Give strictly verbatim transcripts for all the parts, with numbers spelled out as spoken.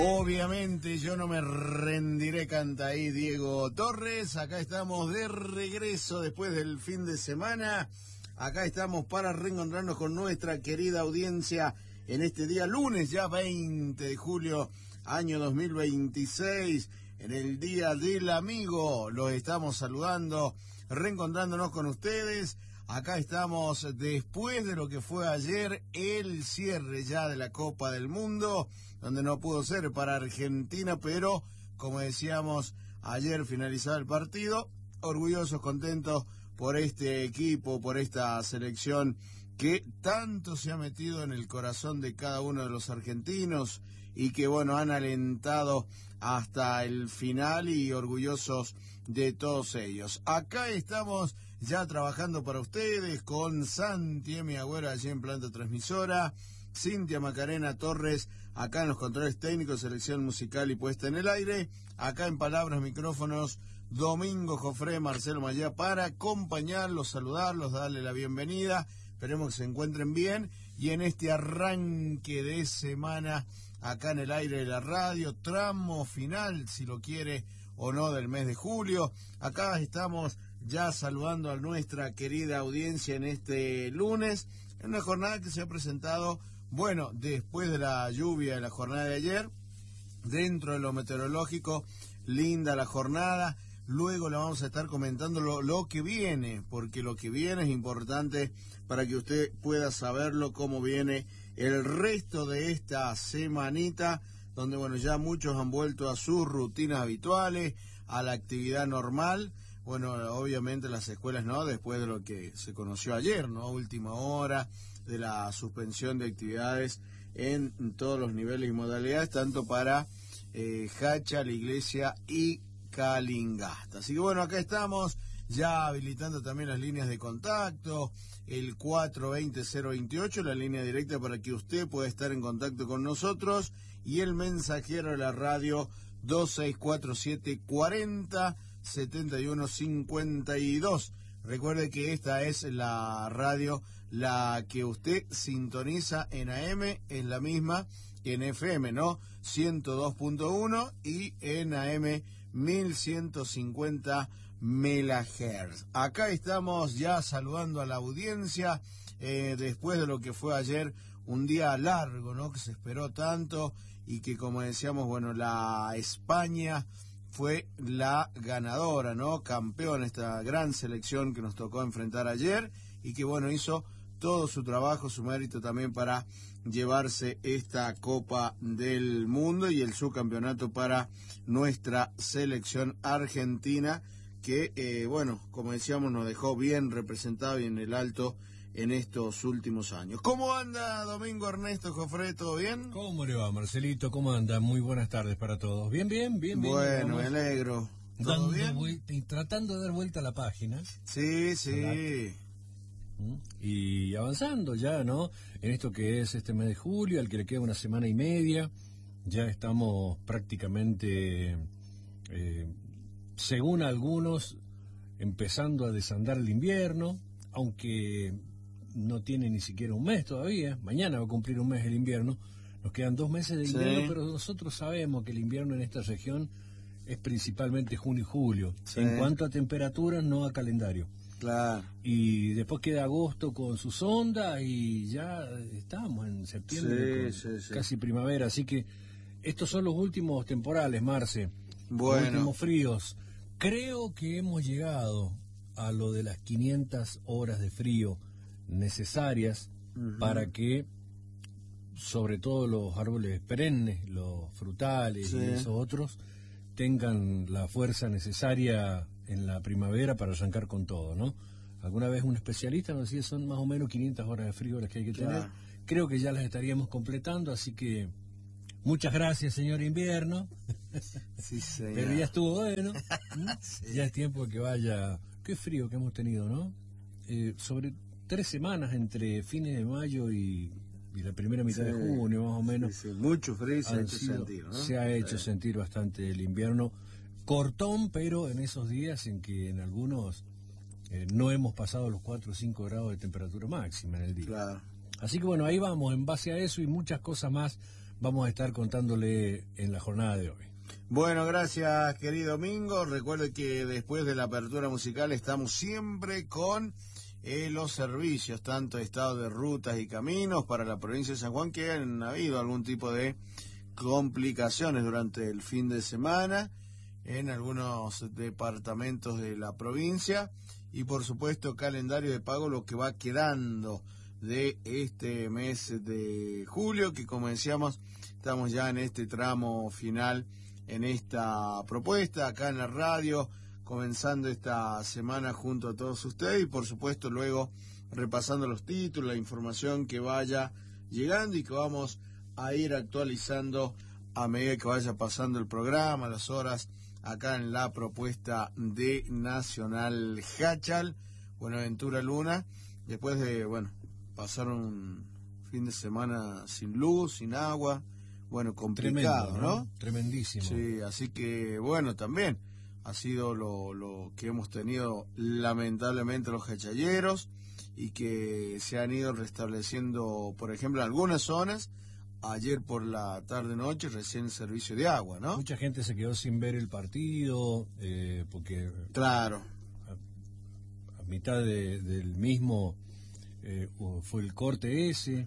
Obviamente yo no me rendiré, canta ahí Diego Torres. Acá estamos de regreso después del fin de semana. Acá estamos para reencontrarnos con nuestra querida audiencia en este día lunes, ya veinte de julio, año dos mil veintiséis, en el Día del Amigo. Los estamos saludando, reencontrándonos con ustedes. Acá estamos después de lo que fue ayer el cierre ya de la Copa del Mundo, donde no pudo ser para Argentina, pero como decíamos, ayer finalizado el partido, orgullosos, contentos por este equipo, por esta selección que tanto se ha metido en el corazón de cada uno de los argentinos y que, bueno, han alentado hasta el final y orgullosos de todos ellos. Acá estamos ya trabajando para ustedes con Santi Emi Agüero allí en planta transmisora, Cintia Macarena Torres acá en los controles técnicos, selección musical y puesta en el aire, acá en palabras, micrófonos, Domingo Jofré, Marcelo Mayá, para acompañarlos, saludarlos, darle la bienvenida. Esperemos que se encuentren bien y en este arranque de semana acá en el aire de la radio, tramo final, si lo quiere o no, del mes de julio. Acá estamos ya saludando a nuestra querida audiencia en este lunes, en una jornada que se ha presentado, bueno, después de la lluvia de la jornada de ayer, dentro de lo meteorológico, linda la jornada. Luego le vamos a estar comentando lo, lo que viene, porque lo que viene es importante para que usted pueda saberlo, cómo viene el resto de esta semanita, donde, bueno, ya muchos han vuelto a sus rutinas habituales, a la actividad normal. Bueno, obviamente las escuelas no, después de lo que se conoció ayer, ¿no? Última hora de la suspensión de actividades en todos los niveles y modalidades, tanto para eh, Hacha, la Iglesia y Calingasta. Así que bueno, acá estamos ya habilitando también las líneas de contacto, el cuatro veinte cero veintiocho, la línea directa para que usted pueda estar en contacto con nosotros, y el mensajero de la radio dos seis cuatro siete cuarenta setenta y uno cincuenta y dos. Recuerde que esta es la radio, la que usted sintoniza en A M, es la misma que en F M, ¿no? ciento dos punto uno y en A M mil ciento cincuenta megahertz. Acá estamos ya saludando a la audiencia, eh, después de lo que fue ayer un día largo, ¿no? Que se esperó tanto y que, como decíamos, bueno, la España fue la ganadora, ¿no? Campeón, esta gran selección que nos tocó enfrentar ayer y que, bueno, hizo todo su trabajo, su mérito también para llevarse esta Copa del Mundo y el subcampeonato para nuestra selección argentina, que, eh, bueno, como decíamos, nos dejó bien representado y en el alto en estos últimos años. ¿Cómo anda, Domingo Ernesto Jofré? ¿Todo bien? ¿Cómo le va, Marcelito? ¿Cómo anda? Muy buenas tardes para todos. Bien, bien, bien, bien. Bueno, me alegro. ¿Todo bien? Vuelta, y tratando de dar vuelta a la página. Sí, sí. Y avanzando ya, ¿no? En esto que es este mes de julio, al que le queda una semana y media, ya estamos prácticamente, eh, según algunos, empezando a desandar el invierno, aunque no tiene ni siquiera un mes todavía. Mañana va a cumplir un mes el invierno. Nos quedan dos meses de invierno, sí, pero nosotros sabemos que el invierno en esta región es principalmente junio y julio. Sí. En cuanto a temperaturas, no a calendario. Claro. Y después queda agosto con sus ondas y ya estamos en septiembre, sí, sí, sí. casi primavera. Así que estos son los últimos temporales, Marce. Bueno. Los últimos fríos. Creo que hemos llegado a lo de las quinientas horas de frío necesarias uh-huh. para que, sobre todo los árboles perennes, los frutales sí. y esos otros, tengan la fuerza necesaria en la primavera para arrancar con todo, ¿no? Alguna vez un especialista nos decía son más o menos quinientas horas de frío las que hay que tener. Claro. Creo que ya las estaríamos completando, así que muchas gracias, señor invierno. Sí, señor. Pero ya estuvo bueno. Sí. Ya es tiempo de que vaya. Qué frío que hemos tenido, ¿no? Eh, sobre tres semanas entre fines de mayo y, y la primera mitad sí. de junio, más o menos. Sí, sí. Mucho frío se ha hecho sido, sentir, ¿no? Se ha hecho sí. sentir bastante el invierno. Cortón, pero en esos días en que en algunos eh, no hemos pasado los cuatro o cinco grados de temperatura máxima en el día. Claro. Así que bueno, ahí vamos, en base a eso y muchas cosas más vamos a estar contándole en la jornada de hoy. Bueno, gracias, querido Mingo. Recuerde que después de la apertura musical estamos siempre con eh, los servicios, tanto estado de rutas y caminos para la provincia de San Juan, que han habido algún tipo de complicaciones durante el fin de semana en algunos departamentos de la provincia, y por supuesto calendario de pago, lo que va quedando de este mes de julio, que como decíamos, estamos ya en este tramo final en esta propuesta acá en la radio, comenzando esta semana junto a todos ustedes, y por supuesto luego repasando los títulos, la información que vaya llegando y que vamos a ir actualizando a medida que vaya pasando el programa, las horas, acá en la propuesta de Nacional Hachal. Buenaventura Luna, después de, bueno, pasar un fin de semana sin luz, sin agua, bueno, complicado, Tremendo, ¿no? ¿no? Tremendísimo. Sí, así que, bueno, también ha sido lo, lo que hemos tenido lamentablemente los hachalleros, y que se han ido restableciendo, por ejemplo, en algunas zonas, ayer por la tarde-noche, recién el servicio de agua, ¿no? Mucha gente se quedó sin ver el partido, eh, porque... Claro. A, a mitad de, del mismo eh, fue el corte ese,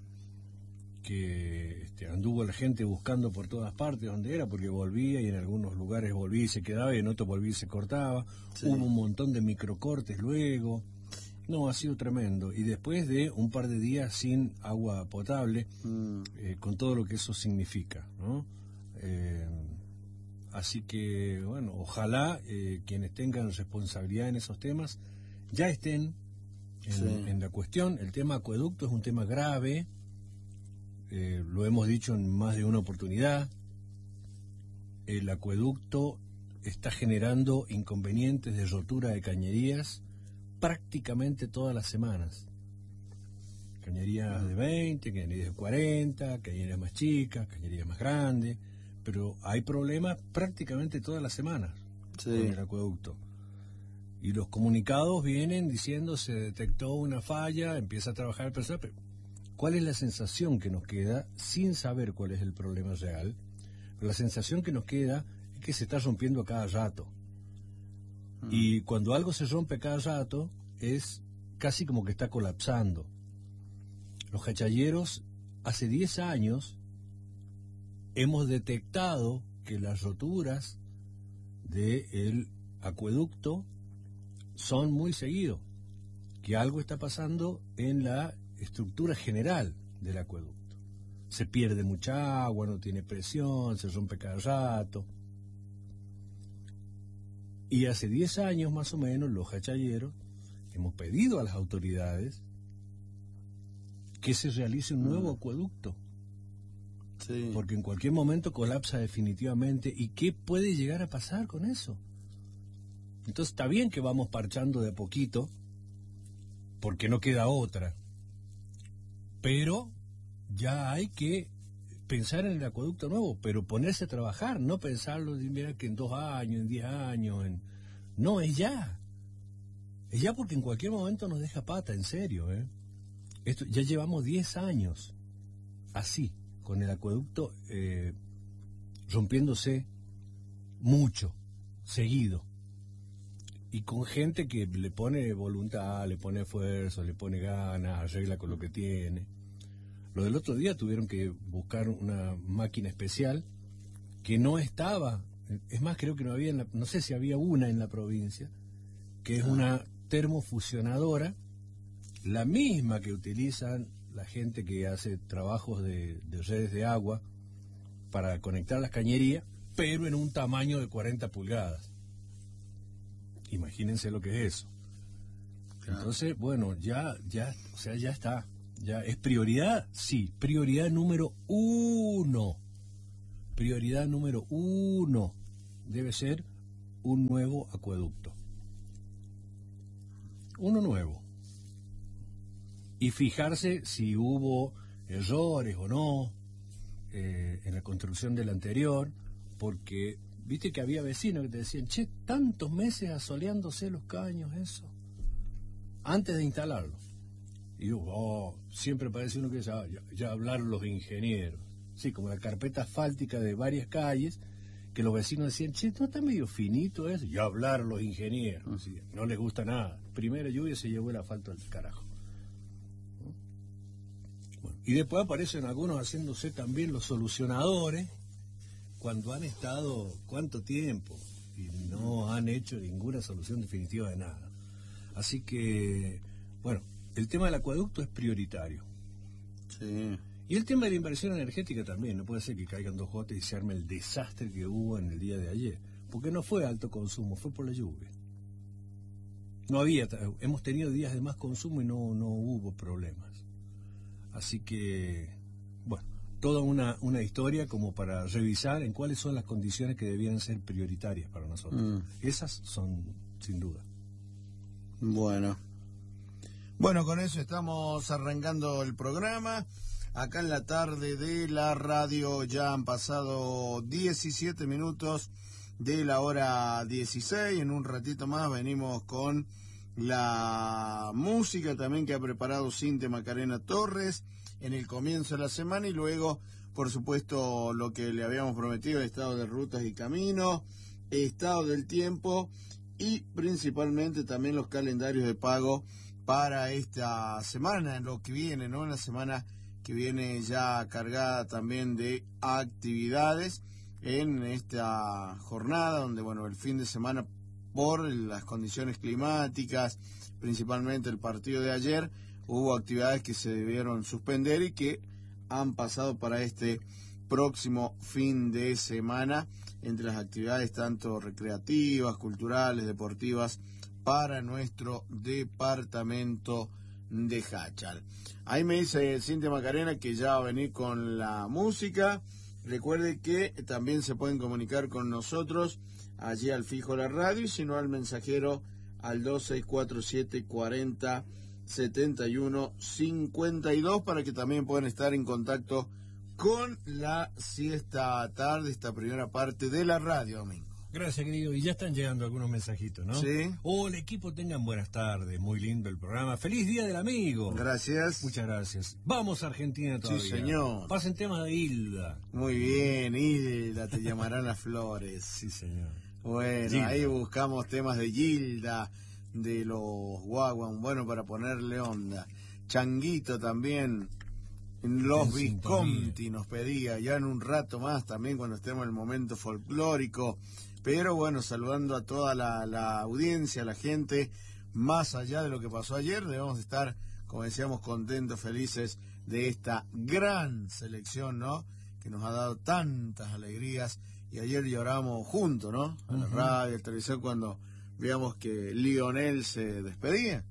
que este, anduvo la gente buscando por todas partes donde era, porque volvía, y en algunos lugares volvía y se quedaba, y en otros volvía y se cortaba. Sí. Hubo un montón de microcortes luego. No, ha sido tremendo. Y después de un par de días sin agua potable, mm. eh, con todo lo que eso significa, ¿no? Eh, así que, bueno, ojalá eh, quienes tengan responsabilidad en esos temas ya estén en, sí. en la cuestión. El tema acueducto es un tema grave, eh, lo hemos dicho en más de una oportunidad. El acueducto está generando inconvenientes de rotura de cañerías prácticamente todas las semanas. Cañerías de veinte, cañerías de cuarenta, cañerías más chicas, cañerías más grandes, pero hay problemas prácticamente todas las semanas sí. con el acueducto. Y los comunicados vienen diciendo se detectó una falla, empieza a trabajar el personal, pero ¿cuál es la sensación que nos queda sin saber cuál es el problema real? Pero la sensación que nos queda es que se está rompiendo a cada rato. Y cuando algo se rompe cada rato, es casi como que está colapsando. Los hachalleros, hace diez años, hemos detectado que las roturas del acueducto son muy seguidos, que algo está pasando en la estructura general del acueducto. Se pierde mucha agua, no tiene presión, se rompe cada rato. Y hace diez años más o menos los hachalleros hemos pedido a las autoridades que se realice un nuevo mm. acueducto. Sí. Porque en cualquier momento colapsa definitivamente. ¿Y qué puede llegar a pasar con eso? Entonces está bien que vamos parchando de a poquito, porque no queda otra. Pero ya hay que pensar en el acueducto nuevo, pero ponerse a trabajar, no pensarlo de mira que en dos años, en diez años, en... no, es ya. Es ya, porque en cualquier momento nos deja pata, en serio, ¿eh? Esto, ya llevamos diez años así, con el acueducto eh, rompiéndose mucho, seguido. Y con gente que le pone voluntad, le pone esfuerzo, le pone ganas, arregla con lo que tiene. Lo del otro día tuvieron que buscar una máquina especial que no estaba, es más, creo que no había, en la, no sé si había una en la provincia, que es una termofusionadora, la misma que utilizan la gente que hace trabajos de, de redes de agua para conectar las cañerías, pero en un tamaño de cuarenta pulgadas. Imagínense lo que es eso. Entonces, bueno, ya, ya, o sea, ya está. Ya es prioridad, sí, prioridad número uno. Prioridad número uno debe ser un nuevo acueducto. Uno nuevo. Y fijarse si hubo errores o no eh, en la construcción del anterior, porque viste que había vecinos que te decían, che, tantos meses asoleándose los caños, eso, antes de instalarlo. Y yo, oh, siempre parece uno que ya, ya, ya hablaron los ingenieros. sí, como la carpeta asfáltica de varias calles, que los vecinos decían, che, ¿no está medio finito eso? Y hablaron los ingenieros, ¿no? Sí, no les gusta nada. Primera lluvia se llevó el asfalto al carajo. ¿No? Bueno, y después aparecen algunos haciéndose también los solucionadores, cuando han estado, ¿cuánto tiempo? Y no han hecho ninguna solución definitiva de nada. Así que, bueno, el tema del acueducto es prioritario. Sí. Y el tema de la inversión energética también, no puede ser que caigan dos gotas y se arme el desastre que hubo en el día de ayer, porque no fue alto consumo, fue por la lluvia. No había, hemos tenido días de más consumo y no, no hubo problemas. Así que, bueno, toda una, una historia como para revisar en cuáles son las condiciones que debían ser prioritarias para nosotros. Mm. Esas son, sin duda. Bueno. Bueno, con eso estamos arrancando el programa. Acá en la tarde de la radio ya han pasado diecisiete minutos de la hora dieciséis. En un ratito más venimos con la música también que ha preparado Cintia Macarena Torres en el comienzo de la semana, y luego, por supuesto, lo que le habíamos prometido, el estado de rutas y caminos, estado del tiempo y principalmente también los calendarios de pago para esta semana, lo que viene, ¿no? Una semana que viene ya cargada también de actividades en esta jornada, donde, bueno, el fin de semana, por las condiciones climáticas, principalmente el partido de ayer, hubo actividades que se debieron suspender y que han pasado para este próximo fin de semana, entre las actividades tanto recreativas, culturales, deportivas, para nuestro departamento de Jáchal. Ahí me dice Cintia Macarena que ya va a venir con la música. Recuerde que también se pueden comunicar con nosotros allí al fijo la radio, y si no al mensajero al dos seis cuatro siete cuarenta setenta y uno cincuenta y dos, para que también puedan estar en contacto con la siesta tarde, esta primera parte de la radio, Domingo. Gracias, querido. Y ya están llegando algunos mensajitos, ¿no? Sí. Hola, equipo, tengan buenas tardes. Muy lindo el programa. ¡Feliz Día del Amigo! Gracias. Muchas gracias. Vamos a Argentina todavía. Sí, señor. Pasen temas de Hilda. Muy bien, Hilda, te llamarán las flores. Sí, señor. Bueno, Gilda. Ahí buscamos temas de Gilda, de los Guaguan, bueno, para ponerle onda. Changuito también. Los en Visconti sintonía. Nos pedía, ya en un rato más también cuando estemos en el momento folclórico. Pero bueno, saludando a toda la, la audiencia, la gente, más allá de lo que pasó ayer, debemos estar, como decíamos, contentos, felices de esta gran selección, ¿no? Que nos ha dado tantas alegrías, y ayer lloramos juntos, ¿no? A la uh-huh. radio, a la televisión, cuando veíamos que Lionel se despedía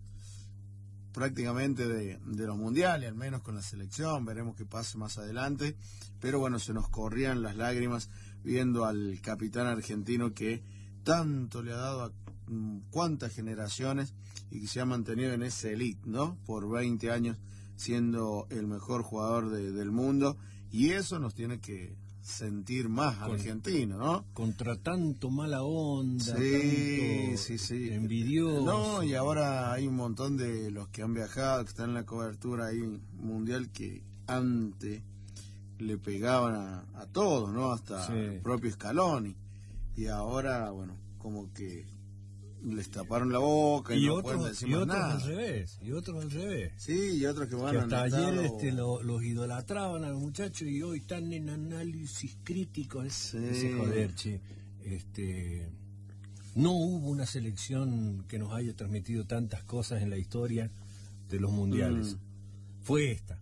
prácticamente de, de los mundiales, al menos con la selección. Veremos qué pase más adelante, pero bueno, se nos corrían las lágrimas viendo al capitán argentino que tanto le ha dado a um, cuántas generaciones y que se ha mantenido en ese elite, ¿no? Por veinte años siendo el mejor jugador de, del mundo, y eso nos tiene que sentir más Con, argentino, ¿no? Contra tanto mala onda, sí, tanto sí, sí. envidioso. No, y ahora hay un montón de los que han viajado, que están en la cobertura ahí mundial, que antes le pegaban a, a todos, ¿no? Hasta sí. el propio Scaloni. Y ahora, bueno, como que les taparon la boca y, y no otros, pueden decir y más otros nada. al revés, y otros al revés. Sí, y otros que van que a hasta ayer este, lo, los idolatraban a los muchachos y hoy están en análisis crítico. Sí. Ese joder, che. Este, no hubo una selección que nos haya transmitido tantas cosas en la historia de los mundiales. Mm. Fue esta.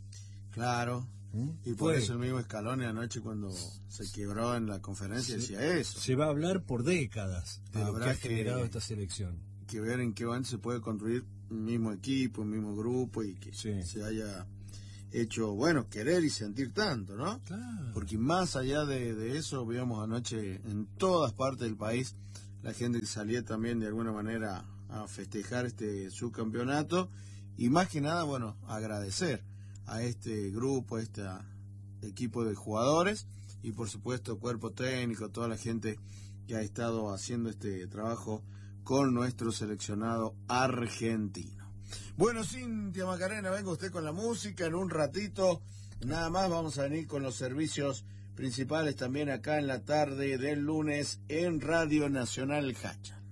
Claro. ¿Mm? Y por Fue. eso el mismo Scaloni anoche, cuando se quebró en la conferencia, se, decía eso. Se va a hablar por décadas de Habrá lo que ha generado que, esta selección. Que ver en qué momento se puede construir un mismo equipo, un mismo grupo, y que sí. se haya hecho, bueno, querer y sentir tanto, ¿no? Claro. Porque más allá de, de eso, veíamos anoche en todas partes del país la gente que salía también de alguna manera a festejar este subcampeonato, y más que nada, bueno, agradecer a este grupo, a este equipo de jugadores, y por supuesto cuerpo técnico, toda la gente que ha estado haciendo este trabajo con nuestro seleccionado argentino. Bueno, Cintia Macarena, venga usted con la música. En un ratito Nada más, vamos a venir con los servicios principales también acá en la tarde del lunes en Radio Nacional Hacha.